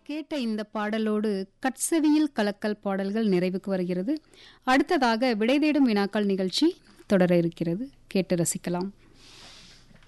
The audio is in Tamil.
கேட்ட இந்த பாடலோடு கட்செவியில் கலக்கல் பாடல்கள் நிறைவுக்கு வருகிறது. அடுத்ததாக விடை தேடும் வினாக்கள் நிகழ்ச்சி தொடர இருக்கிறது. கேட்டு ரசிக்கலாம்.